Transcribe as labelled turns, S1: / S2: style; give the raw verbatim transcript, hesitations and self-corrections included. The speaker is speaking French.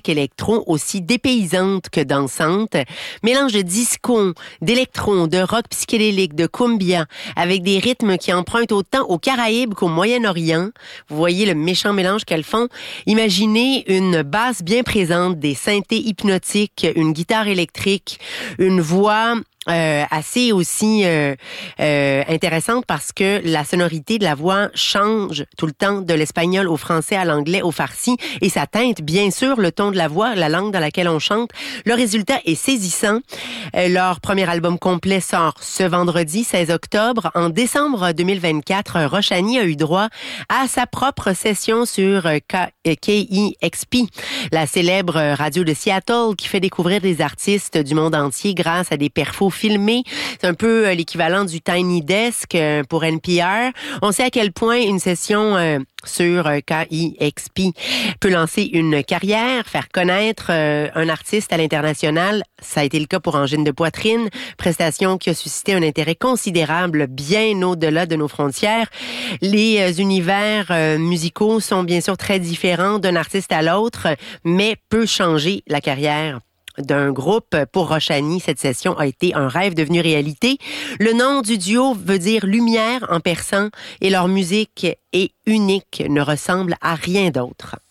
S1: musique électro aussi dépaysante que dansante. Mélange de disco, d'électro, de rock psychédélique, de cumbia, avec des rythmes qui empruntent autant aux Caraïbes qu'au Moyen-Orient. Vous voyez le méchant mélange qu'elles font. Imaginez une basse bien présente, des synthés hypnotiques, une guitare électrique, une voix Euh, assez aussi euh, euh, intéressante parce que la sonorité de la voix change tout le temps de l'espagnol au français, à l'anglais, au farsi, et ça teinte bien sûr le ton de la voix, la langue dans laquelle on chante. Le résultat est saisissant. Euh, leur premier album complet sort ce vendredi seize octobre. En décembre deux mille vingt-quatre, Rochani a eu droit à sa propre session sur K I X P, la célèbre radio de Seattle qui fait découvrir des artistes du monde entier grâce à des perfos filmé. C'est un peu l'équivalent du Tiny Desk pour N P R. On sait à quel point une session euh, sur K I X P peut lancer une carrière, faire connaître euh, un artiste à l'international. Ça a été le cas pour Angine de Poitrine, prestation qui a suscité un intérêt considérable bien au-delà de nos frontières. Les euh, univers euh, musicaux sont bien sûr très différents d'un artiste à l'autre, mais peut changer la carrière d'un groupe. Pour Rochani, cette session a été un rêve devenu réalité. Le nom du duo veut dire lumière en persan et leur musique est unique, ne ressemble à rien d'autre.